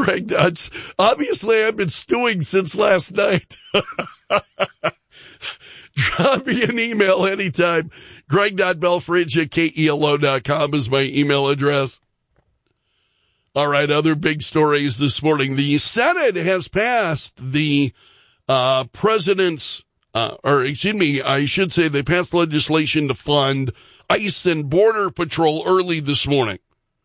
Greg Dutz. Obviously, I've been stewing since last night. Drop me an email anytime. Greg.Belfridge@KELO.com is my email address. All right, other big stories this morning. The Senate has passed the president's, I should say they passed legislation to fund ICE and Border Patrol early this morning.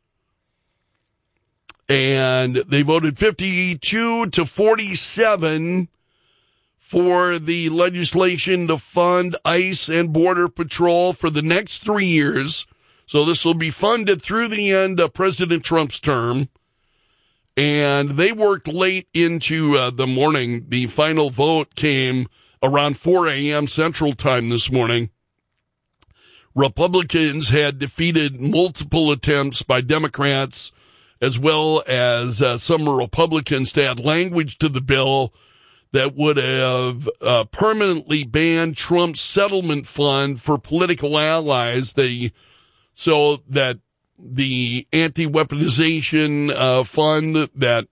And they voted 52 to 47 for the legislation to fund ICE and Border Patrol for the next 3 years. So this will be funded through the end of President Trump's term. And they worked late into the morning. The final vote came around 4 a.m. Central Time this morning. Republicans had defeated multiple attempts by Democrats, as well as some Republicans, to add language to the bill that would have permanently banned Trump's settlement fund for political allies. So that the anti-weaponization fund, that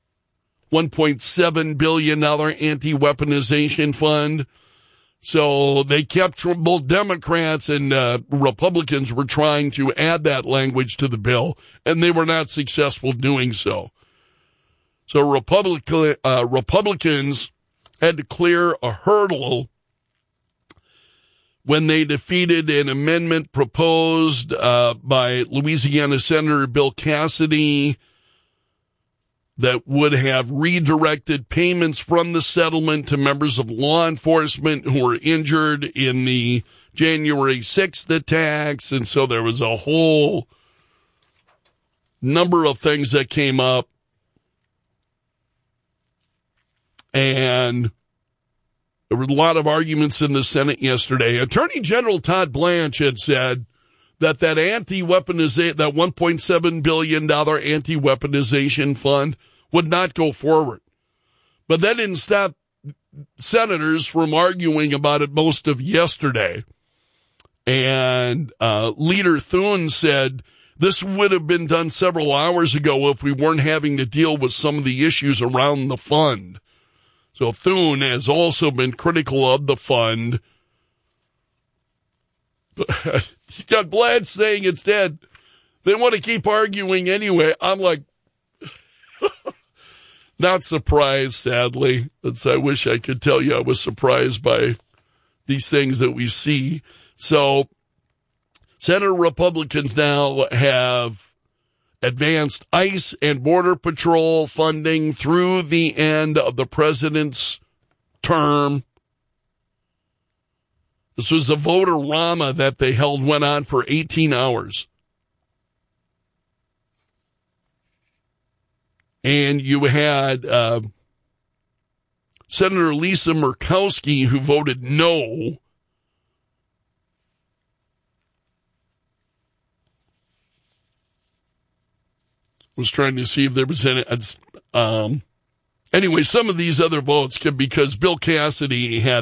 $1.7 billion anti-weaponization fund. So they kept, both Democrats and Republicans were trying to add that language to the bill, and they were not successful doing so. So Republicans had to clear a hurdle when they defeated an amendment proposed by Louisiana Senator Bill Cassidy that would have redirected payments from the settlement to members of law enforcement who were injured in the January 6th attacks. And so there was a whole number of things that came up. And there were a lot of arguments in the Senate yesterday. Attorney General Todd Blanche had said that anti-weaponization, that $1.7 billion anti-weaponization fund would not go forward. But that didn't stop senators from arguing about it most of yesterday. And Leader Thune said this would have been done several hours ago if we weren't having to deal with some of the issues around the fund. So Thune has also been critical of the fund. But you got Blanche saying it's dead. They want to keep arguing anyway. I'm like, not surprised, sadly. I wish I could tell you I was surprised by these things that we see. So Senate Republicans now have advanced ICE and Border Patrol funding through the end of the president's term. This was a voter-rama that they held, went on for 18 hours. And you had Senator Lisa Murkowski, who voted no. Was trying to see if there was any. Anyway, some of these other votes because Bill Cassidy had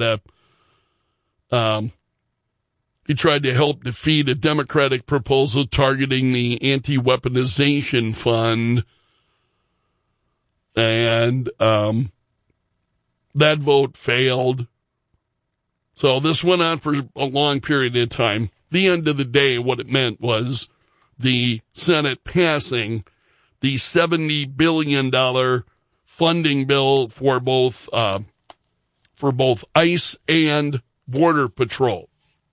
he tried to help defeat a Democratic proposal targeting the anti-weaponization fund, and that vote failed. So this went on for a long period of time. The end of the day, what it meant was the Senate passing the $70 billion funding bill for both ICE and Border Patrol.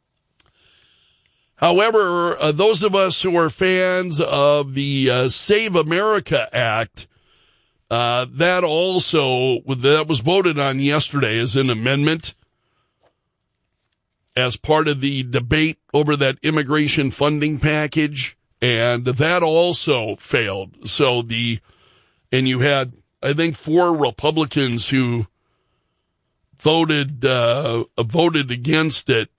However, those of us who are fans of the Save America Act, that was voted on yesterday as an amendment as part of the debate over that immigration funding package. And that also failed. So you had, I think, 4 Republicans who voted against it.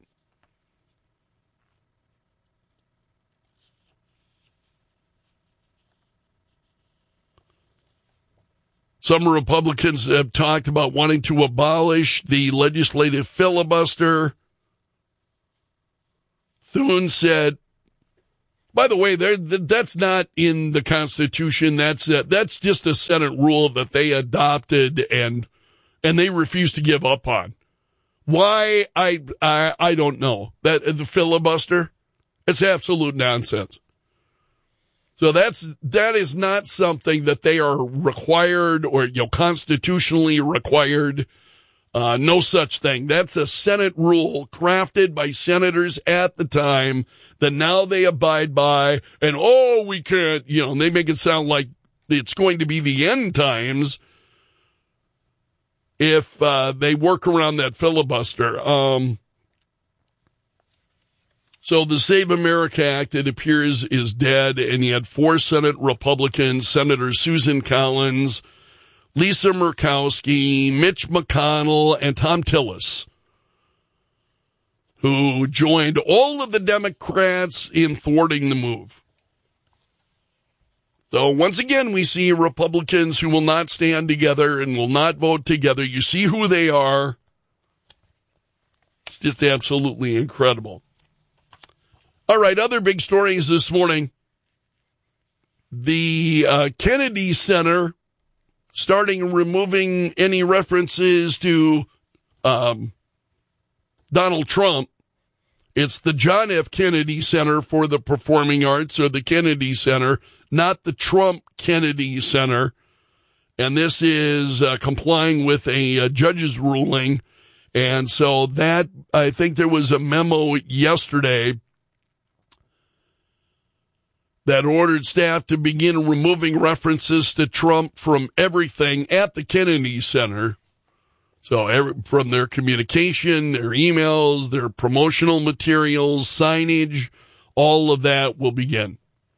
Some Republicans have talked about wanting to abolish the legislative filibuster. Thune said, By the way, that's not in the Constitution. That's just a Senate rule that they adopted and they refuse to give up on. Why? I don't know. That the filibuster, it's absolute nonsense. So that is not something that they are required or constitutionally required. No such thing. That's a Senate rule crafted by senators at the time that now they abide by. And we can't. And they make it sound like it's going to be the end times if they work around that filibuster. So the Save America Act, it appears, is dead, and you had 4 Senate Republicans, Senator Susan Collins, Lisa Murkowski, Mitch McConnell, and Thom Tillis, who joined all of the Democrats in thwarting the move. So once again, we see Republicans who will not stand together and will not vote together. You see who they are. It's just absolutely incredible. All right, other big stories this morning. The Kennedy Center starting removing any references to Donald Trump. It's the John F. Kennedy Center for the Performing Arts, or the Kennedy Center, not the Trump Kennedy Center. And this is complying with a judge's ruling. And so that, I think there was a memo yesterday that ordered staff to begin removing references to Trump from everything at the Kennedy Center. So from their communication, their emails, their promotional materials, signage, all of that will begin.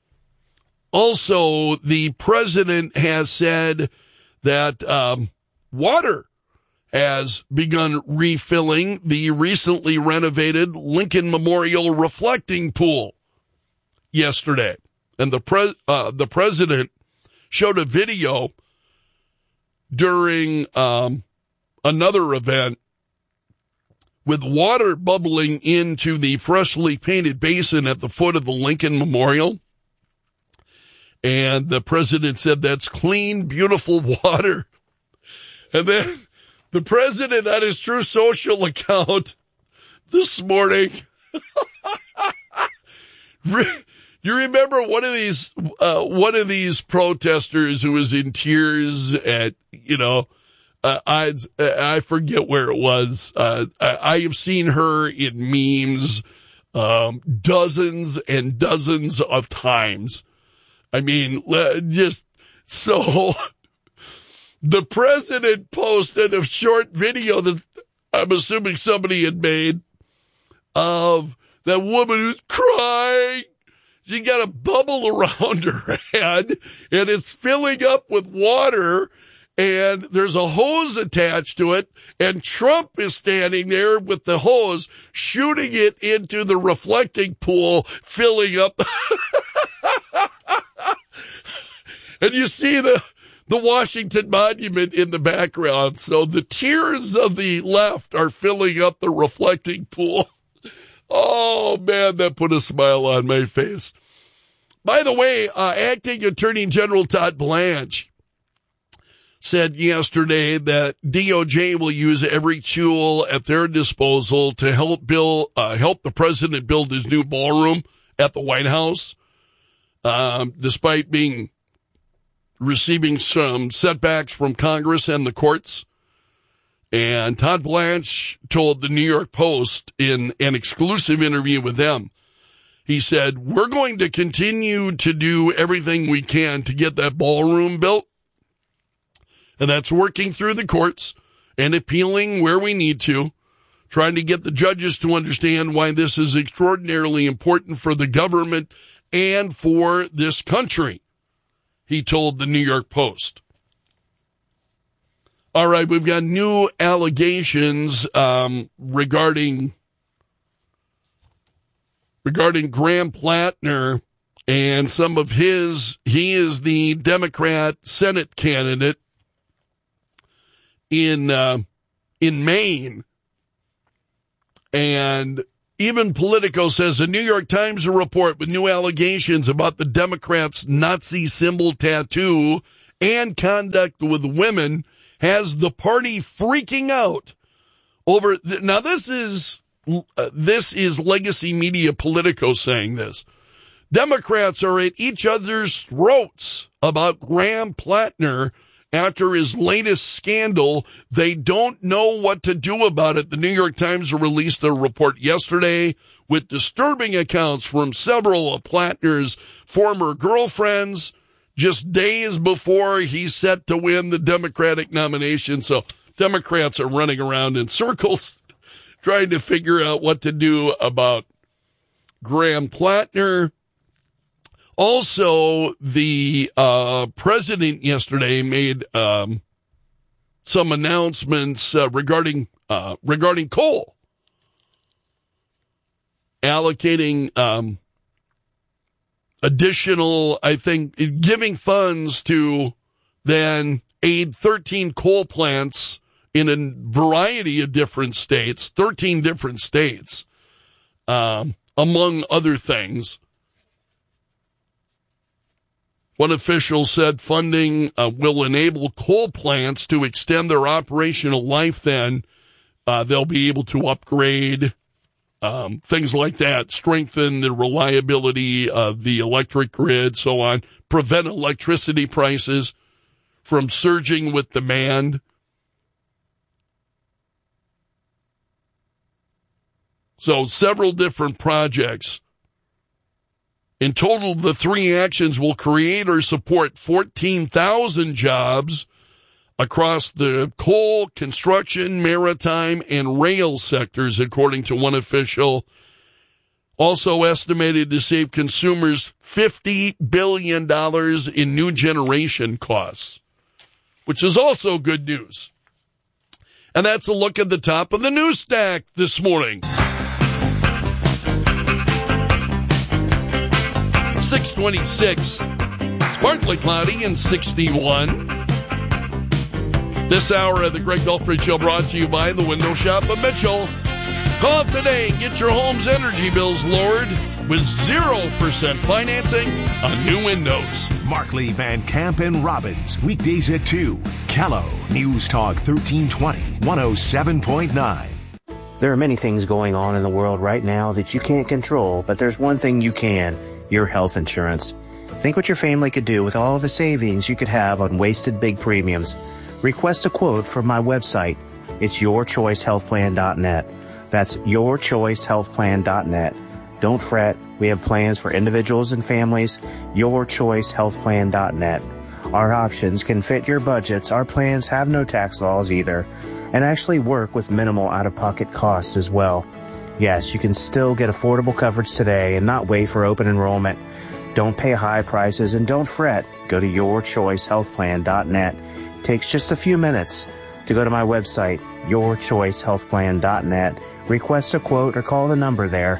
Also, the president has said that water has begun refilling the recently renovated Lincoln Memorial reflecting pool yesterday. And the president showed a video during another event with water bubbling into the freshly painted basin at the foot of the Lincoln Memorial. And the president said that's clean, beautiful water. And then the president on his Truth Social account this morning, you remember one of these protesters who was in tears at, I forget where it was. I have seen her in memes, dozens and dozens of times. I mean, just so the president posted a short video that I'm assuming somebody had made of that woman who's crying. She got a bubble around her head, and it's filling up with water, and there's a hose attached to it, and Trump is standing there with the hose, shooting it into the reflecting pool, filling up. And you see the Washington Monument in the background, so the tears of the left are filling up the reflecting pool. Oh, man, that put a smile on my face. By the way, Acting Attorney General Todd Blanche said yesterday that DOJ will use every tool at their disposal to help the president build his new ballroom at the White House, despite receiving some setbacks from Congress and the courts. And Todd Blanche told the New York Post in an exclusive interview with them, he said, we're going to continue to do everything we can to get that ballroom built. And that's working through the courts and appealing where we need to, trying to get the judges to understand why this is extraordinarily important for the government and for this country, he told the New York Post. All right, we've got new allegations regarding Graham Plattner and some of he is the Democrat Senate candidate in Maine. And Even Politico says a New York Times report with new allegations about the Democrats' Nazi symbol tattoo and conduct with women has the party freaking out over. Now, this is legacy media Politico saying this. Democrats are at each other's throats about Graham Plattner after his latest scandal. They don't know what to do about it. The New York Times released a report yesterday with disturbing accounts from several of Plattner's former girlfriends just days before he's set to win the Democratic nomination. So Democrats are running around in circles trying to figure out what to do about Graham Plattner. Also, the president yesterday made some announcements regarding coal, allocating additional, I think, giving funds to then aid 13 coal plants in a variety of different states, 13 different states, among other things. One official said funding will enable coal plants to extend their operational life. Then they'll be able to upgrade things like that, strengthen the reliability of the electric grid, so on, prevent electricity prices from surging with demand. So several different projects. In total, the three actions will create or support 14,000 jobs across the coal, construction, maritime, and rail sectors, according to one official. Also estimated to save consumers $50 billion in new generation costs, which is also good news. And that's a look at the top of the news stack this morning. 626, it's partly cloudy and 61. This hour of the Greg Belfry Show brought to you by the Window Shop of Mitchell. Call today and get your home's energy bills lowered with 0% financing on new windows. Markley, Van Camp, and Robbins, weekdays at 2. Kello, News Talk 1320, 107.9. There are many things going on in the world right now that you can't control, but there's one thing you can. Your health insurance. Think what your family could do with all of the savings you could have on wasted big premiums. Request a quote from my website. It's yourchoicehealthplan.net. That's yourchoicehealthplan.net. Don't fret. We have plans for individuals and families. Yourchoicehealthplan.net. Our options can fit your budgets. Our plans have no tax laws either, and actually work with minimal out-of-pocket costs as well. Yes, you can still get affordable coverage today and not wait for open enrollment. Don't pay high prices and don't fret. Go to yourchoicehealthplan.net. It takes just a few minutes to go to my website, yourchoicehealthplan.net. Request a quote or call the number there,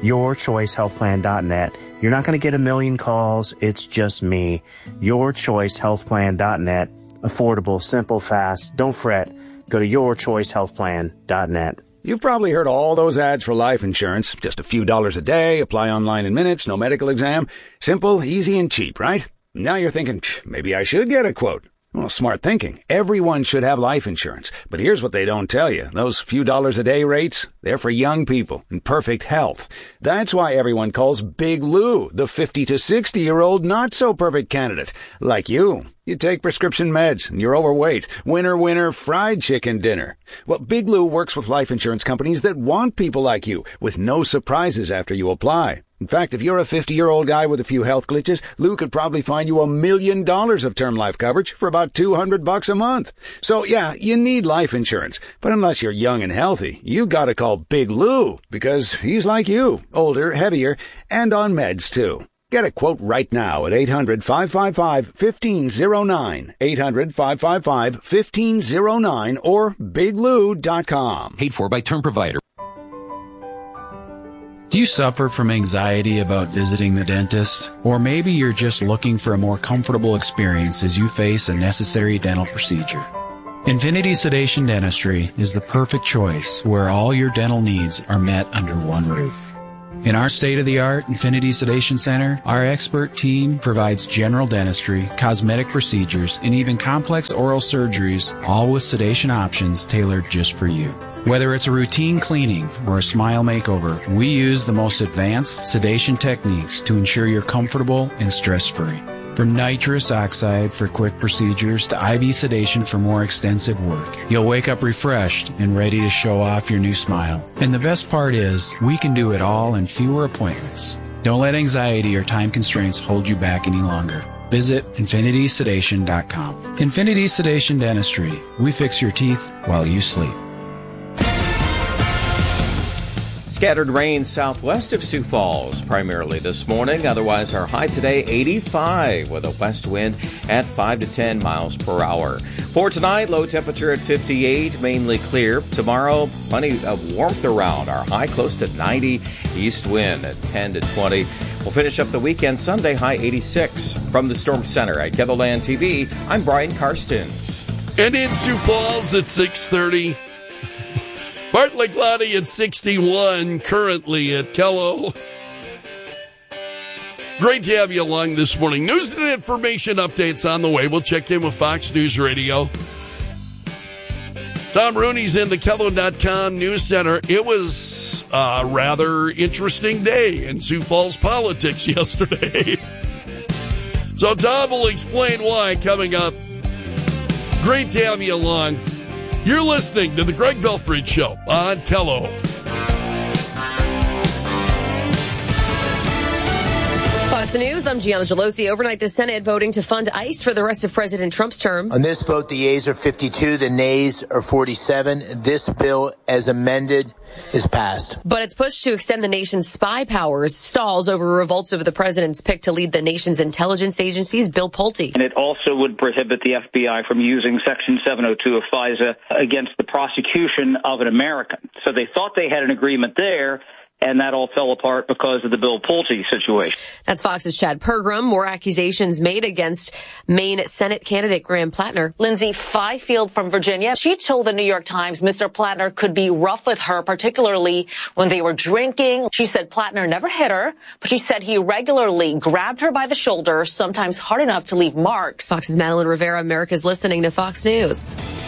yourchoicehealthplan.net. You're not going to get a million calls. It's just me. Yourchoicehealthplan.net. Affordable, simple, fast. Don't fret. Go to yourchoicehealthplan.net. You've probably heard all those ads for life insurance. Just a few dollars a day, apply online in minutes, no medical exam. Simple, easy, and cheap, right? Now you're thinking, maybe I should get a quote. Well, smart thinking. Everyone should have life insurance. But here's what they don't tell you. Those few dollars a day rates, they're for young people in perfect health. That's why everyone calls Big Lou the 50 to 60-year-old not-so-perfect candidate. Like you. You take prescription meds and you're overweight. Winner, fried chicken dinner. Well, Big Lou works with life insurance companies that want people like you with no surprises after you apply. In fact, if you're a 50-year-old guy with a few health glitches, Lou could probably find you $1 million of term life coverage for about $200 a month. So yeah, you need life insurance. But unless you're young and healthy, you gotta call Big Lou because he's like you, older, heavier, and on meds too. Get a quote right now at 800-555-1509, 800-555-1509, or biglou.com. Paid for by Term Provider. Do you suffer from anxiety about visiting the dentist? Or maybe you're just looking for a more comfortable experience as you face a necessary dental procedure. Infinity Sedation Dentistry is the perfect choice where all your dental needs are met under one roof. In our state-of-the-art Infinity Sedation Center, our expert team provides general dentistry, cosmetic procedures, and even complex oral surgeries, all with sedation options tailored just for you. Whether it's a routine cleaning or a smile makeover, we use the most advanced sedation techniques to ensure you're comfortable and stress-free. From nitrous oxide for quick procedures to IV sedation for more extensive work, you'll wake up refreshed and ready to show off your new smile. And the best part is, we can do it all in fewer appointments. Don't let anxiety or time constraints hold you back any longer. Visit infinitysedation.com. Infinity Sedation Dentistry. We fix your teeth while you sleep. Scattered rain southwest of Sioux Falls primarily this morning. Otherwise, our high today 85 with a west wind at 5 to 10 miles per hour. For tonight, low temperature at 58, mainly clear. Tomorrow, plenty of warmth around. Our high close to 90, east wind at 10 to 20. We'll finish up the weekend Sunday, high 86. From the Storm Center at KELOLAND TV, I'm Brian Karstens. And in Sioux Falls at 6:30. Partly cloudy at 61, currently at Kello. Great to have you along this morning. News and information updates on the way. We'll check in with Fox News Radio. Tom Rooney's in the Kello.com News Center. It was a rather interesting day in Sioux Falls politics yesterday. So Tom will explain why coming up. Great to have you along. You're listening to the Greg Belfrage Show on Kello. Fox News, I'm Gianna Gelosi. Overnight, the Senate voting to fund ICE for the rest of President Trump's term. On this vote, the yeas are 52, the nays are 47. This bill, as amended, is passed. But it's pushed to extend the nation's spy powers, stalls over revolts over the president's pick to lead the nation's intelligence agencies, Bill Pulte. And it also would prohibit the FBI from using Section 702 of FISA against the prosecution of an American. So they thought they had an agreement there, and that all fell apart because of the Bill Pulte situation. That's Fox's Chad Pergram. More accusations made against Maine Senate candidate Graham Plattner. Lindsay Fifield from Virginia. She told the New York Times Mr. Plattner could be rough with her, particularly when they were drinking. She said Plattner never hit her, but she said he regularly grabbed her by the shoulder, sometimes hard enough to leave marks. Fox's Madeline Rivera. America's listening to Fox News.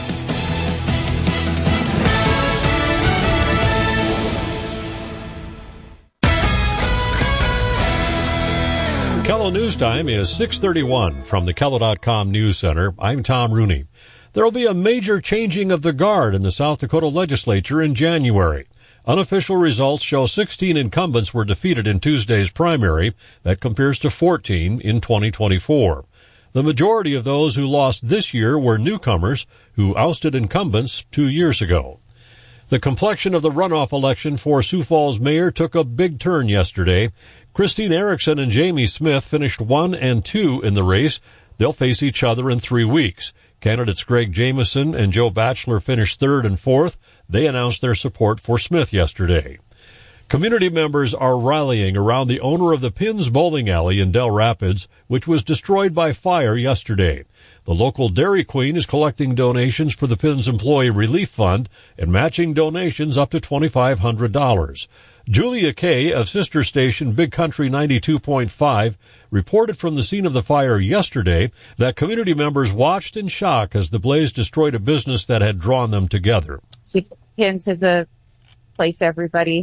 Kello News Time is 6:31 from the Kello.com News Center. I'm Tom Rooney. There will be a major changing of the guard in the South Dakota legislature in January. Unofficial results show 16 incumbents were defeated in Tuesday's primary. That compares to 14 in 2024. The majority of those who lost this year were newcomers who ousted incumbents 2 years ago. The complexion of the runoff election for Sioux Falls mayor took a big turn yesterday. Christine Erickson and Jamie Smith finished 1 and 2 in the race. They'll face each other in 3 weeks. Candidates Greg Jameson and Joe Batchelor finished 3rd and 4th. They announced their support for Smith yesterday. Community members are rallying around the owner of the Pins Bowling Alley in Del Rapids, which was destroyed by fire yesterday. The local Dairy Queen is collecting donations for the Pins Employee Relief Fund and matching donations up to $2,500. Julia Kay of sister station Big Country 92.5 reported from the scene of the fire yesterday that community members watched in shock as the blaze destroyed a business that had drawn them together. Pins is a place everybody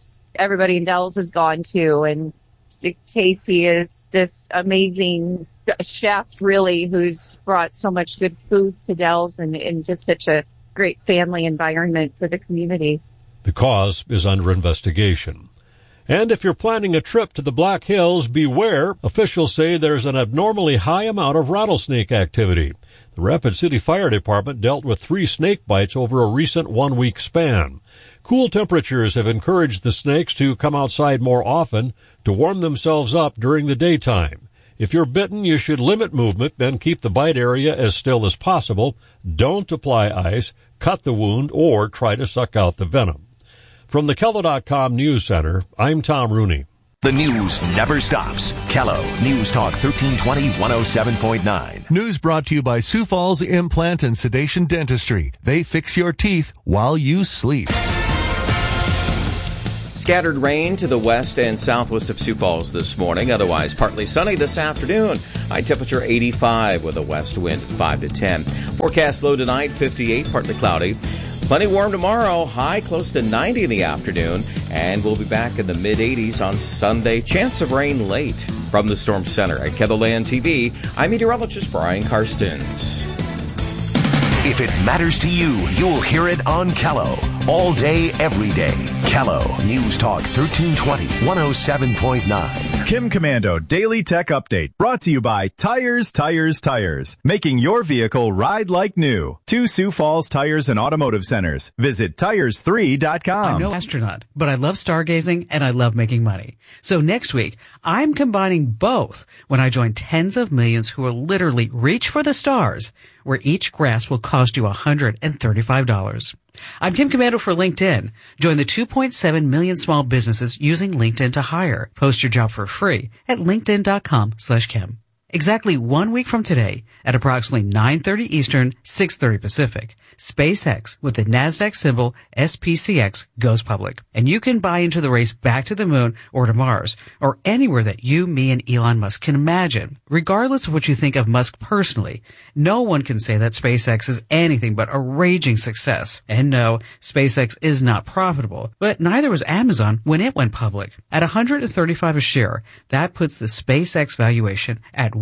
in Dells has gone to, and Casey is this amazing chef, really, who's brought so much good food to Dells and just such a great family environment for the community. The cause is under investigation. And if you're planning a trip to the Black Hills, beware. Officials say there's an abnormally high amount of rattlesnake activity. The Rapid City Fire Department dealt with 3 snake bites over a recent 1-week span. Cool temperatures have encouraged the snakes to come outside more often to warm themselves up during the daytime. If you're bitten, you should limit movement and keep the bite area as still as possible. Don't apply ice, cut the wound, or try to suck out the venom. From the Kello.com News Center, I'm Tom Rooney. The news never stops. Kello News Talk 1320 107.9. News brought to you by Sioux Falls Implant and Sedation Dentistry. They fix your teeth while you sleep. Scattered rain to the west and southwest of Sioux Falls this morning. Otherwise, partly sunny this afternoon. High temperature 85 with a west wind 5 to 10. Forecast low tonight 58, partly cloudy. Plenty warm tomorrow, high close to 90 in the afternoon, and we'll be back in the mid-80s on Sunday. Chance of rain late. From the Storm Center at KELOLAND TV, I'm meteorologist Brian Karstens. If it matters to you, you'll hear it on Kello. All day, every day. Kello News Talk 1320 107.9. Kim Commando Daily Tech Update, brought to you by Tires, making your vehicle ride like new. 2 Sioux Falls Tires and Automotive Centers. Visit tires3.com. I'm no astronaut, but I love stargazing and I love making money. So next week, I'm combining both when I join tens of millions who will literally reach for the stars, where each grasp will cost you $135. I'm Kim Commando for LinkedIn. Join the 2.7 million small businesses using LinkedIn to hire. Post your job for free at linkedin.com/Kim. Exactly 1 week from today, at approximately 9:30 Eastern, 6:30 Pacific, SpaceX with the NASDAQ symbol SPCX goes public. And you can buy into the race back to the moon or to Mars, or anywhere that you, me, and Elon Musk can imagine. Regardless of what you think of Musk personally, no one can say that SpaceX is anything but a raging success. And no, SpaceX is not profitable, but neither was Amazon when it went public. At $135 a share, that puts the SpaceX valuation at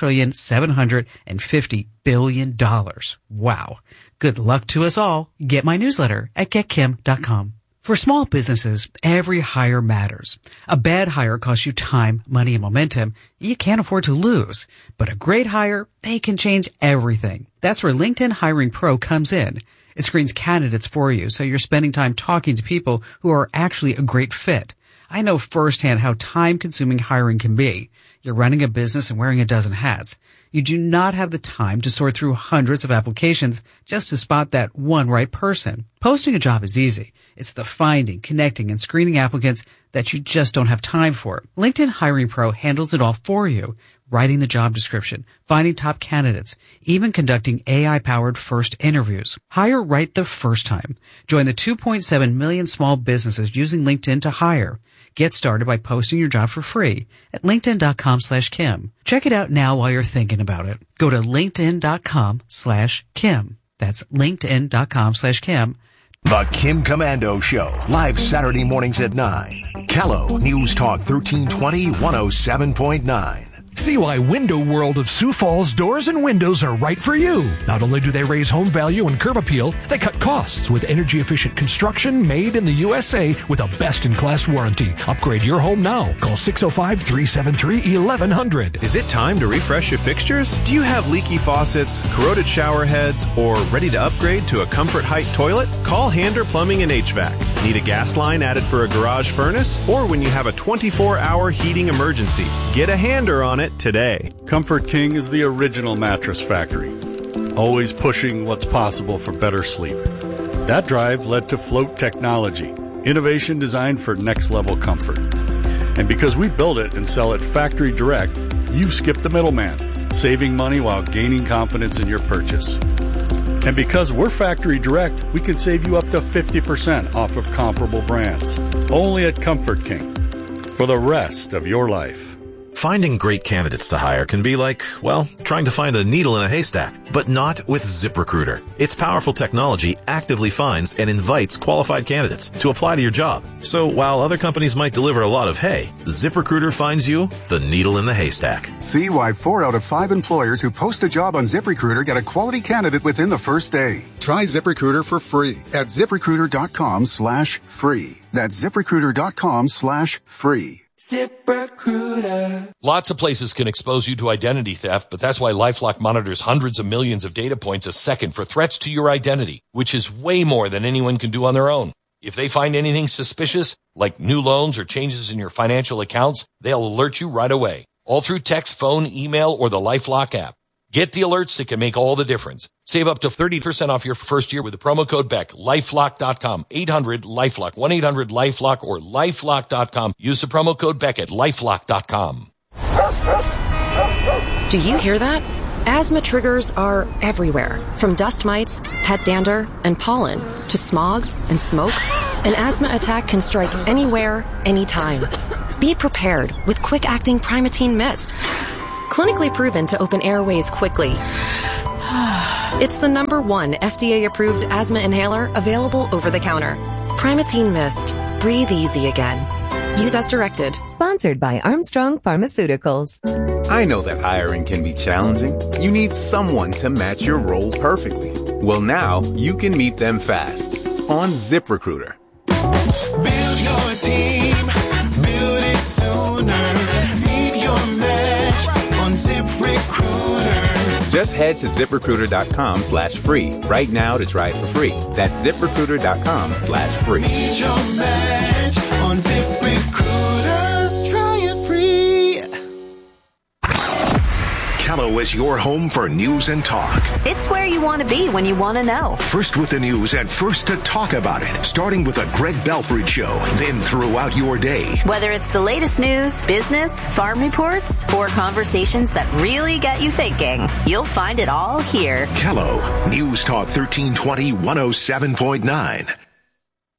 $1,750 billion. Wow. Good luck to us all. Get my newsletter at getkim.com. For small businesses, every hire matters. A bad hire costs you time, money, and momentum you can't afford to lose. But a great hire, they can change everything. That's where LinkedIn Hiring Pro comes in. It screens candidates for you, so you're spending time talking to people who are actually a great fit. I know firsthand how time-consuming hiring can be. You're running a business and wearing a dozen hats. You do not have the time to sort through hundreds of applications just to spot that one right person. Posting a job is easy. It's the finding, connecting, and screening applicants that you just don't have time for. LinkedIn Hiring Pro handles it all for you. Writing the job description, finding top candidates, even conducting AI-powered first interviews. Hire right the first time. Join the 2.7 million small businesses using LinkedIn to hire. Get started by posting your job for free at linkedin.com/Kim. Check it out now while you're thinking about it. Go to linkedin.com/Kim. That's linkedin.com/Kim. The Kim Commando Show, live Saturday mornings at 9. Kello News Talk 1320 107.9. See why Window World of Sioux Falls doors and windows are right for you. Not only do they raise home value and curb appeal, they cut costs with energy-efficient construction made in the USA with a best-in-class warranty. Upgrade your home now. Call 605-373-1100. Is it time to refresh your fixtures? Do you have leaky faucets, corroded shower heads, or ready to upgrade to a Comfort Height toilet? Call Hander Plumbing and HVAC. Need a gas line added for a garage furnace? Or when you have a 24-hour heating emergency, get a Hander on it today. Comfort King is the original mattress factory, always pushing what's possible for better sleep. That drive led to Float Technology, innovation designed for next-level comfort. And because we build it and sell it factory direct, you skip the middleman, saving money while gaining confidence in your purchase. And because we're factory direct, we can save you up to 50% off of comparable brands. Only at Comfort King. For the rest of your life. Finding great candidates to hire can be like, well, trying to find a needle in a haystack, but not with ZipRecruiter. Its powerful technology actively finds and invites qualified candidates to apply to your job. So while other companies might deliver a lot of hay, ZipRecruiter finds you the needle in the haystack. See why 4 out of 5 employers who post a job on ZipRecruiter get a quality candidate within the first day. Try ZipRecruiter for free at ZipRecruiter.com/free. That's ZipRecruiter.com/free. ZipRecruiter. Lots of places can expose you to identity theft, but that's why LifeLock monitors hundreds of millions of data points a second for threats to your identity, which is way more than anyone can do on their own. If they find anything suspicious, like new loans or changes in your financial accounts, they'll alert you right away, all through text, phone, email, or the LifeLock app. Get the alerts that can make all the difference. Save up to 30% off your first year with the promo code BECK. LifeLock.com. 800-LifeLock. 1-800-LifeLock or LifeLock.com. Use the promo code BECK at LifeLock.com. Do you hear that? Asthma triggers are everywhere. From dust mites, pet dander, and pollen to smog and smoke. An asthma attack can strike anywhere, anytime. Be prepared with quick-acting Primatene Mist. Clinically proven to open airways quickly. It's the #1 FDA-approved asthma inhaler available over the counter. Primatene Mist. Breathe easy again. Use as directed. Sponsored by Armstrong Pharmaceuticals. I know that hiring can be challenging. You need someone to match your role perfectly. Well, now you can meet them fast on ZipRecruiter. Build your team. Build it sooner. Meet your match on ZipRecruiter. Just head to ZipRecruiter.com/free right now to try it for free. That's ZipRecruiter.com/free. Meet your match on ZipRecruiter. Try it free. Callow is your home for news and talk. It's where you want to be when you want to know. First with the news and first to talk about it. Starting with the Greg Belford Show, then throughout your day. Whether it's the latest news, business, farm reports, or conversations that really get you thinking, you'll find it all here. Callow, News Talk 1320 107.9.